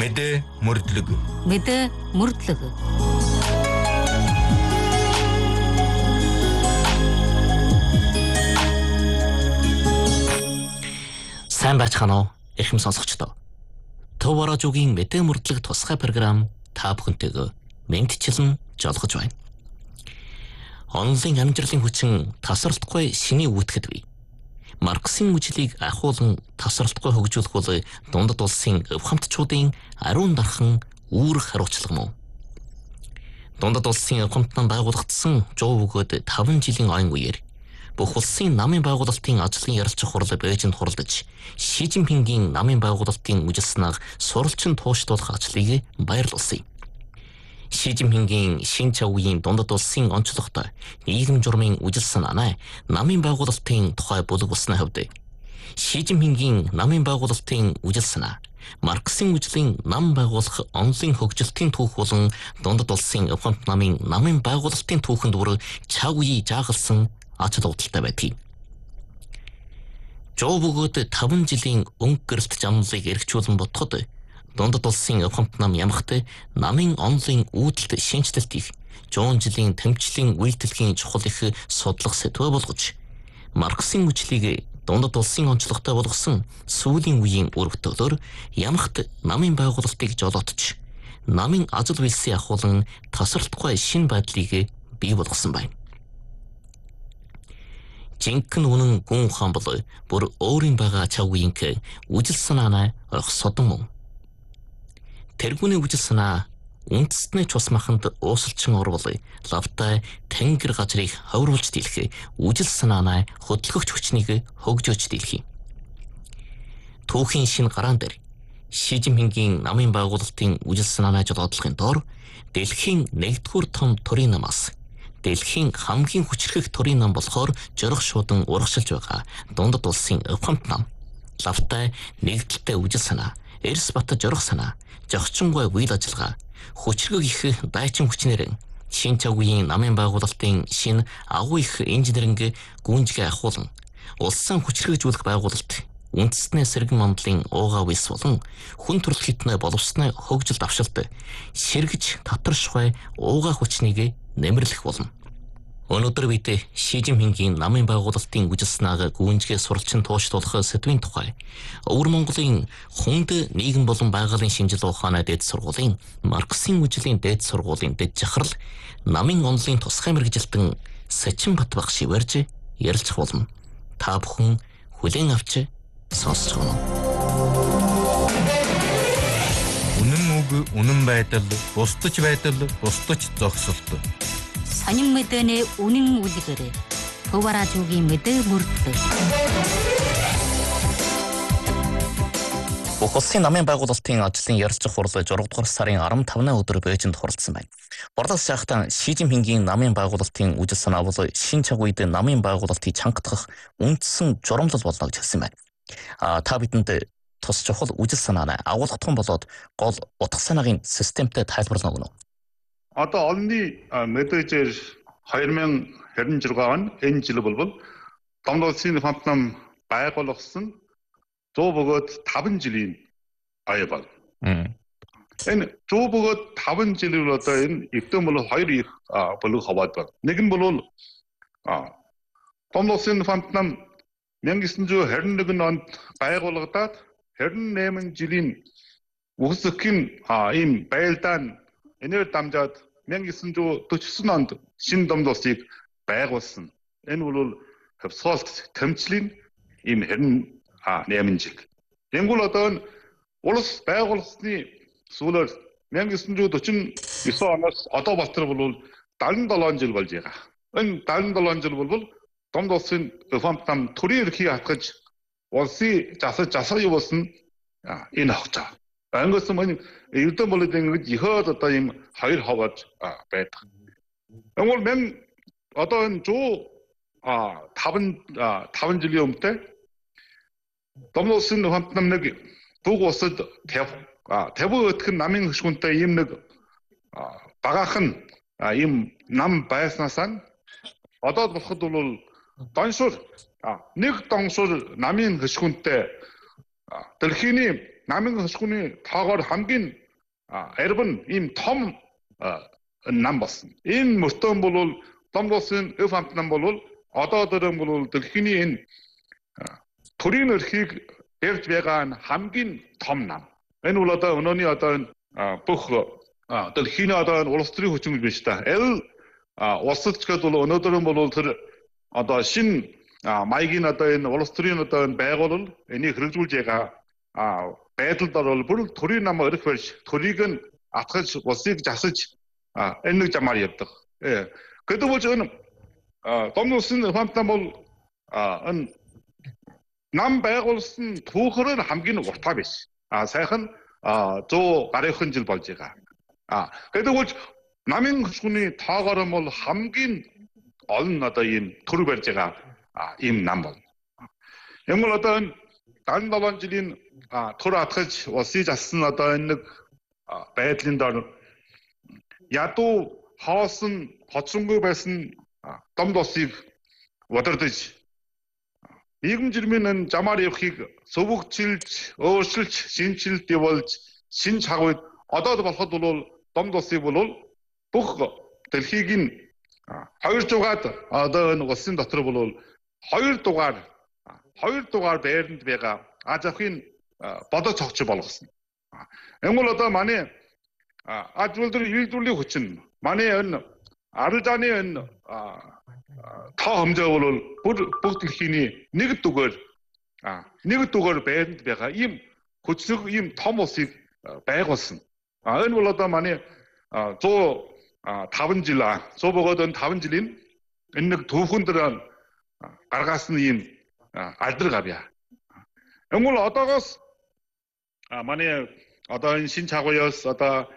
Мэдээ мөрдлөг. Мэдээ мөрдлөг. Сайн байцгаана уу? Эрхэм сонсогчдоо. Төв радиогийн мэдээ мөрдлөг тусгай програм та бүхэнтэйгээ мэдчилэн жолгож байна. Онлайн амжилтын хүчин тасралтгүй шиний үүтгэд бий. Марксийн үжлийг ахуулан тасралтгүй хөгжүүлэх бол дундад улсын өвхөмтчүүдийн ариун дархан үүрэг хариуцлага мөн. Дундад улсын өвхөмтнөн байгуулагдсан 100 бөгөөд 5 жилийн ойн үеэр бүх улсын намын байгуулалтын ажлын ярилцах хурлыг Бээжинд хуралдаж, Ши Жинпингийн намын байгуулалтын үжил санааг сурвалжин тууштуулах ажлыг баярлуулсан. Ши Жинпингийн шин чавгийн дундад улсын онцлогтой нийгэм журмын үжил санаанаа намын байгуулалтын тухай бүлэг болсны хувьд Ши Жинпингийн намын байгуулалтын үжил санаа Марксийн үжлийн нам байгуулах онлын хөгжилтийн түүх болон дундад улсын өвхөмт намын байгуулалтын түүхэнд бүр чавгий жаагалсан ач холбогдолтой байдгийг. Жоо бөгөөд 5 жилийн өнгө гэрэлт замлыг эргчүүлэн бодоход дундад улсын өвхөмт нам ямагт намын онлын үүдэлт шинжилэлт их 100 жилийн тэмцлийн үйлдэлгийн чухал их судлах сэдвээ болгож Марксийн үжлийг дундад улсын онцлогтой болгосон сүүлийн үеийн өргөтөлөөр ямагт намын байгуулалтыг жолоотж намын ажил үйлсийн ахуулан тасралтгүй шинэ байдлыг бий болгосон байна. Жинхэнэ үнэн гүн ухаан бол бүр өөрийн байгаа чавгийнх үжил санаанаа орох содон мөн. Тэргүүний үжил санаа үндэстний цус маханд уусалчин орвол лавтай тэнгэр газрыг ховруулж дийлэх үжил санаанаа хөдөлгөгч хүчнийг хөгжөөж дийлэх. Түүхийн шинэ гараан дээр Ши Жинпингийн намын байгуулалтын үжил санаанаа жолоодлохын доор дэлхийн 1-р том төрийн намаас дэлхийн хамгийн хүчрхэг төрийн нам болохоор жорох шуудан урагшилж байгаа дундад улсын өвхөмт нам, лавтай нэгдэлтэй үжил санаа, эрс бат жорох санаа, зохицонгүй үйл ажиллагаа, хүчрхэг их дайчин хүчнэр шин чавгийн намын байгуулалтын шин агуу их инженеринг гүнжгээ ахуулан улсын хүчрхэгжүүлэх байгуулалт үндэстний сэргэн мандлын уугаа үйлс болон хүн төрөл хитнэ боловсны хөгжилд авшилт сэргэж татаршгүй уугаа хүчнийг нэмэрлэх болно. Өнөөдөр бид Ши Жинпингийн намын байгуулалтын үжил санааг гүнжгээ суралцсан тууштуулах сэдвийн тухай Өвөр Монголын хүнд нийгэм болон байгалийн шинжил ухааны дээд сургуулийн Марксийн үжлийн дээд сургуулийн дэд жахрал намын онлын тусгай мэргэжилтэн Сачин Батбах шивэрж ярилцах болно. Та бүхэн хүлээн авч сонсож байна. Үнэн үг, үнэн байдал, бусдаж байдал, бусдаж зогсолт. Сонин мэдээний үнэн үлгэр. Төв радиогийн мэдээ мөрдлөг. Бүх улсын намын байгуулалтын ажлын ярилцах хурал 6 дугаар сарын 15-ны өдөр Бээжинд хуралдсан байна. Борлол шахтан Ши Жинпингийн намын байгуулалтын үжил санаа бол шин чаг үед намын байгуулалтыг чангатгах үндсэн журамлал болно гэж хэлсэн байна. Та бидэнд тус чухал үжил санааны агуулгатхан болоод гол утга санаагийн системтэй тайлбарлана өгнө. Одоо олонний мэдээжээр 2026 он энэ жил болбол дундад улсын өвхөмт нам байгуулагдсан 100 бөгөөд 5 жилийн ая бол. Энэ 100 бөгөөд 5 жил бол одоо энэ эвтэн бол 2 их бүлэг хаваад байна. Нэг нь бол дундад улсын өвхөмт нам 1921 онд байгуулагдаад 28 жилийн үхсэхийн ийм байлдаан энээр дамжаад 1949 онд шинэ дундад улсыг байгуулсан. Энэ бол хөвсгөлт тэмцлийн ийм 28 жил. Тэнгүүл одоо улс байгуулсны сүүлээр 1949 оноос одоо болтор бол 77 жил болж байгаа. Энэ 77 жил бол дундад улсын өвхөмт нам төрийн эрхийг хатгаж улсын засаг юу болсон энэ хогцоо. Ангаас мань эрдэнэ болоод ингэж ихөөд одоо ийм 2 хаваад байдаг. Тэгвэл мен одоо энэ 5 жилийн өмнөд дундад улсын өвхөмт нам нэг бүг усад 50 өтгөн намын хөшгүнтэй ийм нэг багаахан ийм нам байснаас одоо болоход бол доншур нэг доншур намын хөшгүнтэй дэлхийн 남인 хөшгүний тоогоор хамгийн арив нь ийм том нам болсон. Энэ мөртөө бол том улсын өв хамт нам бол одоо дөрөв бол дэлхийн энэ төрийн эрхийг барьж байгаа хамгийн том нам. Энэ бол одоо өнөөний одоо бүх дэлхийн одоо улс төрийн хүчин биш та. улсч гэдэг бол өнөөдөр бол тэр одоо шин маягийн одоо энэ улс төрийн одоо энэ байгуулал энийг хэрэгжүүлж байгаа байдалд бол бүр төрийн нам өрх барьж төрийг нь атгаж улсыг засаж энэ нэг замаар явдаг. Гэдэг бол энэ том улсын хамт нам бол энэ нам байгуулсан түүхээр хамгийн уртаа биш. Сайхан 100 гаруйхан жил болж байгаа. Гэдэг бол намын хөшгүний тоогоор бол хамгийн олон одоо ийм төр барьж байгаа ийм нам бол. Энэ бол одоо энэ 77 жилийн төр атгаж улсыг зассан одоо энэ нэг байдлын дор ядуу хоосон хоцронгүй байсан том улсыг удирдах нийгэм жирмийн замаар явахыг сувгчилж, өөрчилж, шинжилж явуулж, шинж хагвд одоо болоход бол том улсыг бол бүх дэлхийг нь 200-аад одоо энэ улсын дотор бол 2 дугаар байранд байгаа аз авахын бодож цогч болгосон. Энэ бол одоо манай аз үйлдвэрлэлийн хүчин манай энэ арал зааны энэ тоо хэмжээ бол бүх дэлхийн нэг дугаар байранд байгаа ийм хүчрэг ийм том улсыг байгуулсан. Энэ бол одоо манай 105 жил 105 жилийн энэ нэг түүхэн дээр гаргасан ийм алдар гавья. Энэ бол одоогоос манай одоо энэ шинж хагуяас одоо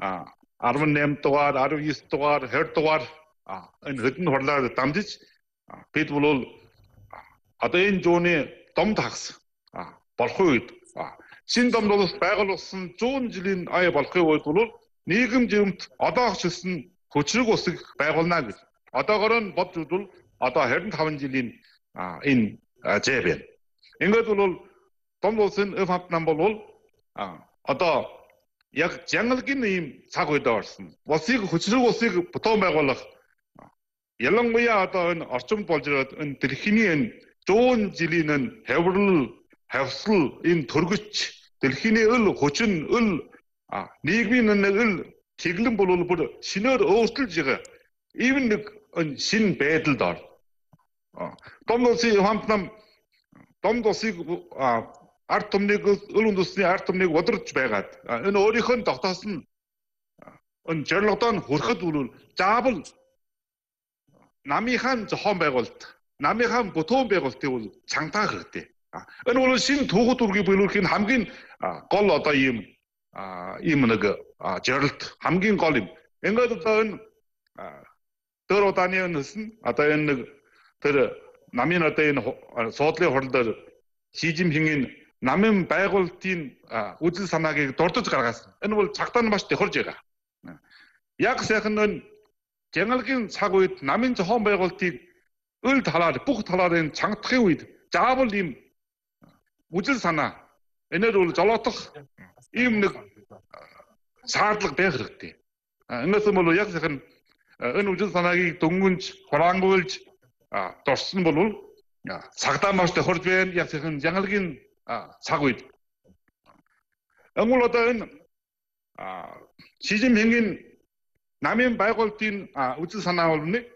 18 дугаар, 19 дугаар, 20 дугаар энэ хэдэн хурлаар дамжиж бид бол одоо энэ зууны дом тагс болохын үед шинэ дом улс байгуулсан 100 жилийн ая болохын үед бол нийгэм жимт одоо агчилсан хүчрэг улсыг байгуулна гэж. Одоогоор нь бодж үзвэл одоо 25 жилийн энэ зэ байна. Ингээд бол дом улсын өв хамт нам бол одоо яг жангалгийн ийм цаг үед орсон. Улсыг хүчрэг улсыг бутуун байгуулах ялангуяа одоо энэ орчимд болж байгаа энэ дэлхийн энэ 100 жилийн энэ хавсрал энэ төргөч дэлхийн өл хүчин нийгмийн өл тэглэн бол бүр шинээр өөрчилж байгаа. Ийм нэг шинэ байдалд ор. Том улсын хамт нам том улсыг ард түмнийг өл үндэсний ард түмнийг удирдах байгаад энэ өөрийнх нь тогтоосон энэ зорилгодоо хүрэхэд бол заавал намынхаа зохион байгуулалт, намынхаа бутуун байгуулалтыг бол чангатах хэрэгтэй. Энэ бол шинэ түүхт үргийг биелүүлэхийн хамгийн гол одоо ийм нэг зорилт хамгийн гол юм. Ингээд одоо энэ дөр удааны нэсэн одоо энэ нэг тэр намын одоо энэ суудлын хурлаар Ши Жинпингийн намын байгуулалтын үзэл санааг дурдж гаргасан. Энэ бол цагтаа маш тохирж байгаа. Яг сайхан энэ жангалгийн цаг үед намын зохион байгуулалтыг өл талаар бүх талаар энэ чангатахын үед заавал ийм үзэл санаа энээр бол жолоодох ийм нэг шаардлага байх хэрэгтэй. Энэс бол яг сайхан энэ үзэл санааг дөнгөнж хураангуйлж дурсан бол цагтаа маш тохирж байна. Яг сайхан жангалгийн цаг үед. Энэ бол одоо энэ Ши Жинпингийн намын байгуулалтын үзэл санаа бол нэг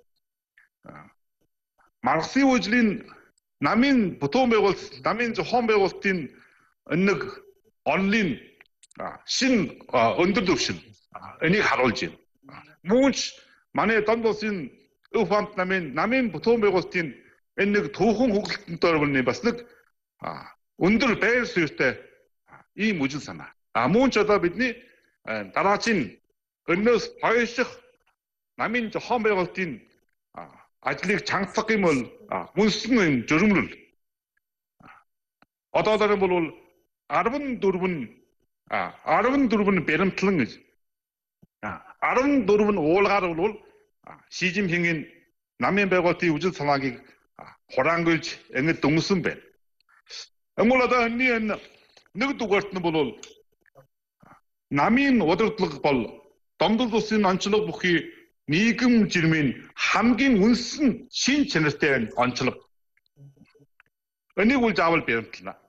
Марксийн үжлийн намын бутуун байгуулалт, намын зохион байгуулалтын нэг онлын шин өндөр түвшин энийг харуулж байна. Мөнч манай Дон улсын өв хамт намын бутуун байгуулалтын энэ нэг түүхэн хөглөлтөнд орволны бас нэг өндөр байр суурьтай ийм үжил санаа. Мөнч одоо бидний дараагийн өнөөс хойших намын зохион байгуулалтын ажлыг чангатах юм бол мөнсөн юм журмлал. Одоо бол 14 баримтлан гэж 14 уулгаар бол Ши Жинпингийн намын байгуулалтын үжил санааг хураангуйлж ингэж дөнгөсөн байна. Энэ бол одоо энэ Нэгдүгээрт нь бол намын удирдлага бол Домдол улсын онцлог бүхий нийгэм жирмийн хамгийн үнсэн шин чанартай онцлог. Энийг үл заавал баримтлана.